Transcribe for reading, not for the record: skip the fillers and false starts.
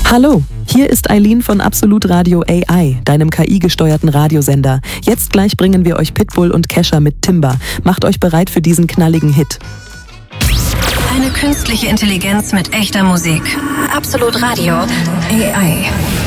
Hallo, hier ist Eileen von Absolut Radio AI, deinem KI-gesteuerten Radiosender. Jetzt gleich bringen wir euch Pitbull und Kesha mit Timber. Macht euch bereit für diesen knalligen Hit. Eine künstliche Intelligenz mit echter Musik. Absolut Radio AI.